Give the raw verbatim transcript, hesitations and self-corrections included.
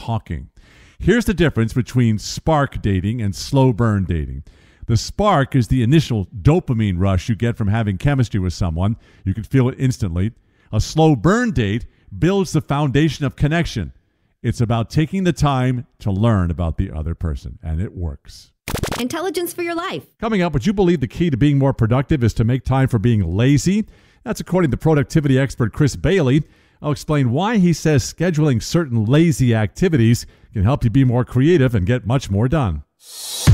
talking. Here's the difference between spark dating and slow burn dating. The spark is the initial dopamine rush you get from having chemistry with someone. You can feel it instantly. A slow burn date builds the foundation of connection. It's about taking the time to learn about the other person, and it works. Intelligence for your life. Coming up, would you believe the key to being more productive is to make time for being lazy? That's according to productivity expert Chris Bailey. I'll explain why he says scheduling certain lazy activities can help you be more creative and get much more done.